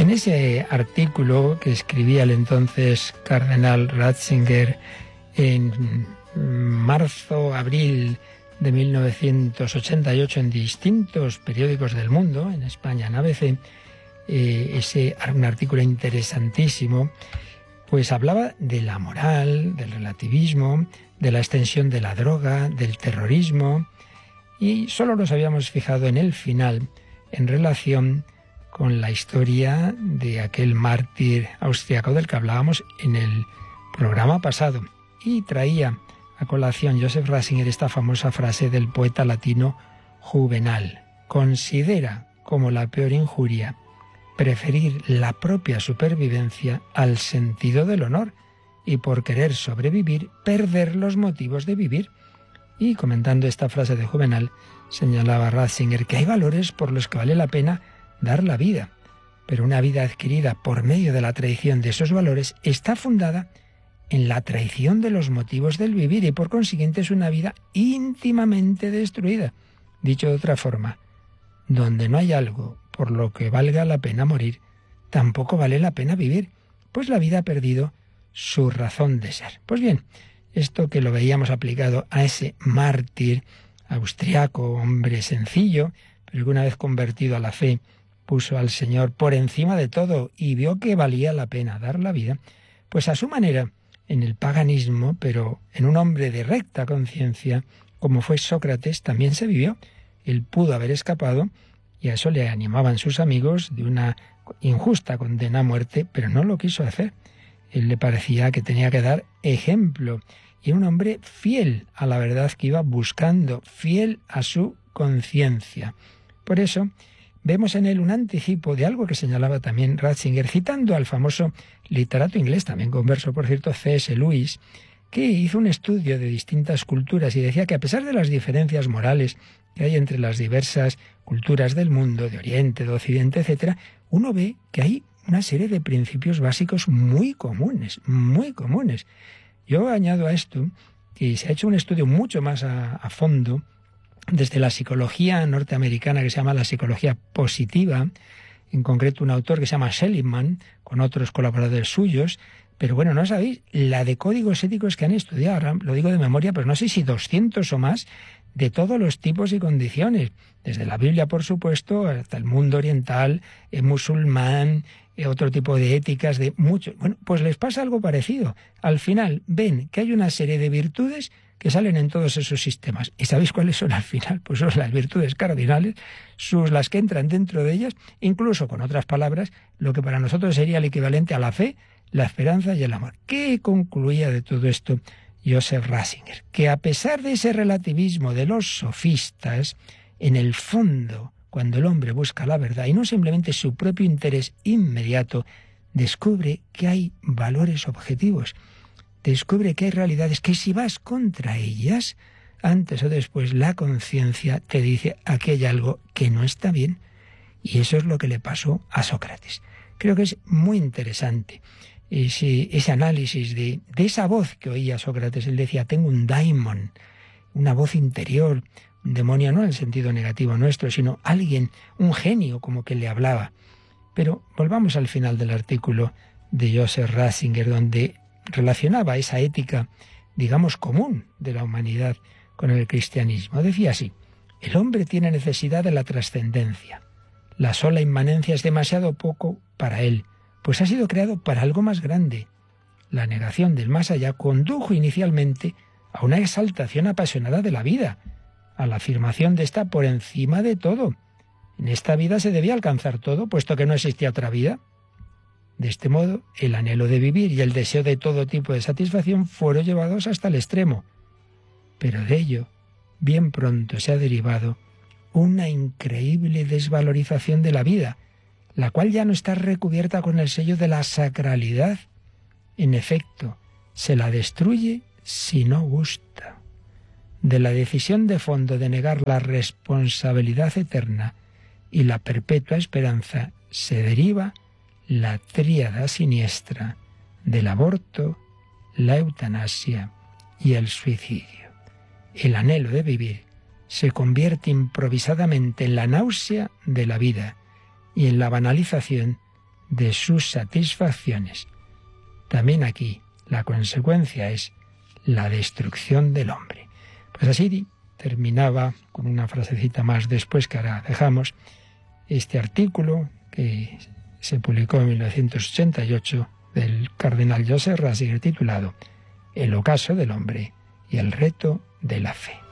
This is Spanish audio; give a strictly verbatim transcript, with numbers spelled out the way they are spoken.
En ese artículo que escribía el entonces cardenal Ratzinger en marzo, abril de mil novecientos ochenta y ocho en distintos periódicos del mundo, en España en A B C, eh, ese un artículo interesantísimo, pues hablaba de la moral, del relativismo, de la extensión de la droga, del terrorismo, y solo nos habíamos fijado en el final en relación con la historia de aquel mártir austriaco del que hablábamos en el programa pasado. Y traía a colación Joseph Ratzinger esta famosa frase del poeta latino Juvenal: considera como la peor injuria preferir la propia supervivencia al sentido del honor y, por querer sobrevivir, perder los motivos de vivir. Y comentando esta frase de Juvenal, señalaba Ratzinger que hay valores por los que vale la pena dar la vida, pero una vida adquirida por medio de la traición de esos valores está fundada en la traición de los motivos del vivir y por consiguiente es una vida íntimamente destruida. Dicho de otra forma, donde no hay algo por lo que valga la pena morir, tampoco vale la pena vivir, pues la vida ha perdido su razón de ser. Pues bien, esto que lo veíamos aplicado a ese mártir austriaco, hombre sencillo, pero que una vez convertido a la fe puso al Señor por encima de todo y vio que valía la pena dar la vida, pues a su manera, en el paganismo, pero en un hombre de recta conciencia, como fue Sócrates, también se vivió. Él pudo haber escapado, y a eso le animaban sus amigos, de una injusta condena a muerte, pero no lo quiso hacer. Él le parecía que tenía que dar ejemplo, y un hombre fiel a la verdad que iba buscando, fiel a su conciencia. Por eso vemos en él un anticipo de algo que señalaba también Ratzinger, citando al famoso literato inglés, también converso, por cierto, C S Lewis, que hizo un estudio de distintas culturas y decía que a pesar de las diferencias morales que hay entre las diversas culturas del mundo, de Oriente, de Occidente, etcétera, uno ve que hay una serie de principios básicos muy comunes, muy comunes. Yo añado a esto que se ha hecho un estudio mucho más a, a fondo desde la psicología norteamericana, que se llama la psicología positiva, en concreto un autor que se llama Seligman, con otros colaboradores suyos, pero bueno, no sabéis la de códigos éticos que han estudiado, ahora lo digo de memoria, pero no sé si doscientos o más, de todos los tipos y condiciones, desde la Biblia, por supuesto, hasta el mundo oriental, eh, musulmán, eh, otro tipo de éticas, de muchos. Bueno, pues les pasa algo parecido. Al final ven que hay una serie de virtudes que salen en todos esos sistemas. ¿Y sabéis cuáles son al final? Pues son las virtudes cardinales, sus, las que entran dentro de ellas, incluso con otras palabras, lo que para nosotros sería el equivalente a la fe, la esperanza y el amor. ¿Qué concluía de todo esto Joseph Ratzinger? Que a pesar de ese relativismo de los sofistas, en el fondo, cuando el hombre busca la verdad y no simplemente su propio interés inmediato, descubre que hay valores objetivos. Descubre que hay realidades que si vas contra ellas, antes o después la conciencia te dice aquí hay algo que no está bien. Y eso es lo que le pasó a Sócrates. Creo que es muy interesante ese, ese análisis de, de esa voz que oía Sócrates. Él decía, tengo un daimon, una voz interior, un demonio no en el sentido negativo nuestro, sino alguien, un genio como que le hablaba. Pero volvamos al final del artículo de Joseph Ratzinger, donde relacionaba esa ética, digamos, común de la humanidad con el cristianismo. Decía así, el hombre tiene necesidad de la trascendencia. La sola inmanencia es demasiado poco para él, pues ha sido creado para algo más grande. La negación del más allá condujo inicialmente a una exaltación apasionada de la vida, a la afirmación de esta por encima de todo. En esta vida se debía alcanzar todo, puesto que no existía otra vida. De este modo, el anhelo de vivir y el deseo de todo tipo de satisfacción fueron llevados hasta el extremo. Pero de ello, bien pronto se ha derivado una increíble desvalorización de la vida, la cual ya no está recubierta con el sello de la sacralidad. En efecto, se la destruye si no gusta. De la decisión de fondo de negar la responsabilidad eterna y la perpetua esperanza se deriva la tríada siniestra del aborto, la eutanasia y el suicidio. El anhelo de vivir se convierte improvisadamente en la náusea de la vida y en la banalización de sus satisfacciones. También aquí la consecuencia es la destrucción del hombre. Pues así terminaba con una frasecita más después que ahora dejamos este artículo que se publicó en mil novecientos ochenta y ocho del cardenal Joseph Ratzinger titulado El ocaso del hombre y el reto de la fe.